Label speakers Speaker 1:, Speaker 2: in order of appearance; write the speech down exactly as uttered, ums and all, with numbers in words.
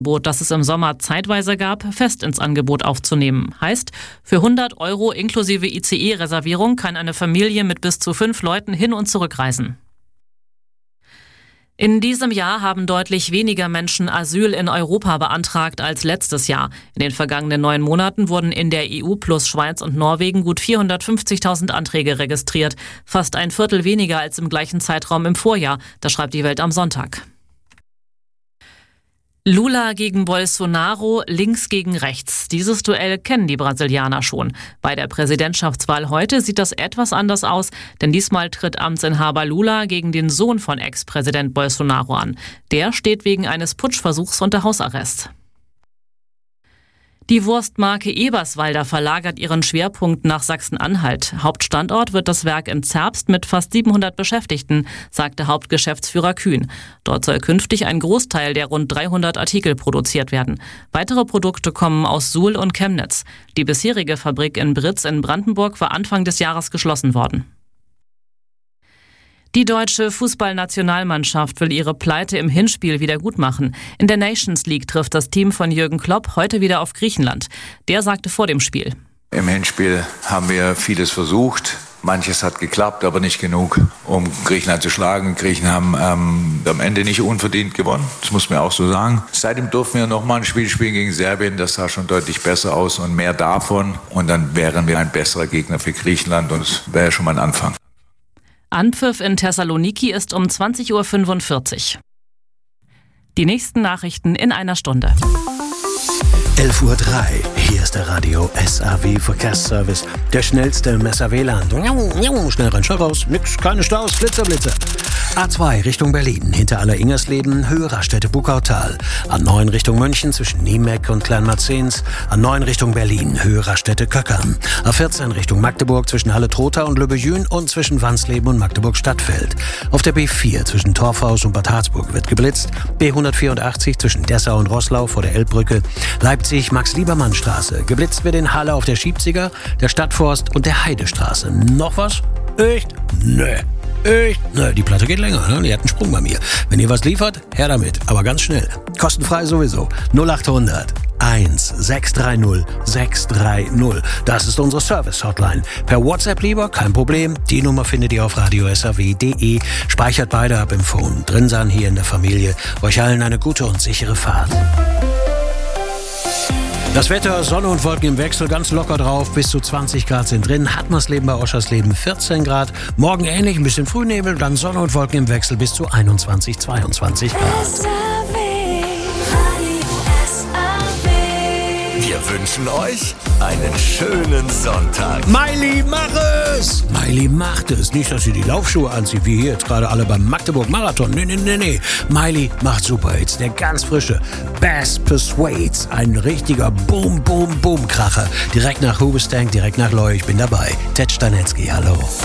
Speaker 1: Angebot, das es im Sommer zeitweise gab, fest ins Angebot aufzunehmen. Heißt, für hundert Euro inklusive I C E-Reservierung kann eine Familie mit bis zu fünf Leuten hin und zurück reisen. In diesem Jahr haben deutlich weniger Menschen Asyl in Europa beantragt als letztes Jahr. In den vergangenen neun Monaten wurden in der E U plus Schweiz und Norwegen gut vierhundertfünfzigtausend Anträge registriert. Fast ein Viertel weniger als im gleichen Zeitraum im Vorjahr. Das schreibt die Welt am Sonntag. Lula gegen Bolsonaro, links gegen rechts. Dieses Duell kennen die Brasilianer schon. Bei der Präsidentschaftswahl heute sieht das etwas anders aus, denn diesmal tritt Amtsinhaber Lula gegen den Sohn von Ex-Präsident Bolsonaro an. Der steht wegen eines Putschversuchs unter Hausarrest. Die Wurstmarke Eberswalder verlagert ihren Schwerpunkt nach Sachsen-Anhalt. Hauptstandort wird das Werk in Zerbst mit fast siebenhundert Beschäftigten, sagte Hauptgeschäftsführer Kühn. Dort soll künftig ein Großteil der rund dreihundert Artikel produziert werden. Weitere Produkte kommen aus Suhl und Chemnitz. Die bisherige Fabrik in Britz in Brandenburg war Anfang des Jahres geschlossen worden. Die deutsche Fußballnationalmannschaft will ihre Pleite im Hinspiel wieder gut machen. In der Nations League trifft das Team von Jürgen Klopp heute wieder auf Griechenland. Der sagte vor dem Spiel:
Speaker 2: Im Hinspiel haben wir vieles versucht. Manches hat geklappt, aber nicht genug, um Griechenland zu schlagen. Griechen haben ähm, am Ende nicht unverdient gewonnen. Das muss man auch so sagen. Seitdem durften wir nochmal ein Spiel spielen gegen Serbien. Das sah schon deutlich besser aus und mehr davon. Und dann wären wir ein besserer Gegner für Griechenland. Und das wäre schon mal ein Anfang.
Speaker 1: Anpfiff in Thessaloniki ist um zwanzig Uhr fünfundvierzig. Die nächsten Nachrichten in einer Stunde.
Speaker 3: elf Uhr drei. Hier ist der Radio S A W Verkehrsservice. Der schnellste im S A W-Land. Schnell rein, schnell raus. Nix, keine Staus, Blitzer, Blitzer. A zwei Richtung Berlin, hinter Aller-Ingersleben, Höhe Raststätte Buckautal. A neun Richtung München zwischen Niemeck und Kleinmarzens. A neun Richtung Berlin, Höhe Raststätte Köckern. A vierzehn Richtung Magdeburg zwischen Halle-Trotha und Löbejün und zwischen Wansleben und Magdeburg-Stadtfeld. Auf der B vier zwischen Torfhaus und Bad Harzburg wird geblitzt. B hundertvierundachtzig zwischen Dessau und Roßlau vor der Elbbrücke. Leipzig Max-Liebermann-Straße. Geblitzt wird in Halle auf der Schiebziger, der Stadtforst und der Heidestraße. Noch was? Echt? Nö. Echt? Nö, die Platte geht länger, ne? Die hat einen Sprung bei mir. Wenn ihr was liefert, her damit. Aber ganz schnell. Kostenfrei sowieso. null achthundert eins sechs drei null sechs drei null. Das ist unsere Service-Hotline. Per WhatsApp lieber? Kein Problem. Die Nummer findet ihr auf radio s a w punkt de. Speichert beide ab im Phone. Drin sein hier in der Familie. Euch allen eine gute und sichere Fahrt. Das Wetter, Sonne und Wolken im Wechsel, ganz locker drauf, bis zu zwanzig Grad sind drin. Hartmarsleben bei Oschersleben vierzehn Grad. Morgen ähnlich, ein bisschen Frühnebel, dann Sonne und Wolken im Wechsel bis zu einundzwanzig, zweiundzwanzig Grad.
Speaker 4: Wir wünschen euch einen schönen Sonntag.
Speaker 3: Miley, mach es! Miley macht es. Nicht, dass sie die Laufschuhe anzieht, wie hier jetzt gerade alle beim Magdeburg-Marathon. Nee, nee, nee, nee. Miley macht Superhits. Der ganz frische Bass Persuades. Ein richtiger Boom, Boom, Boom-Kracher. Direkt nach Hoobastank, direkt nach Leu. Ich bin dabei. Ted Stanetzky, hallo.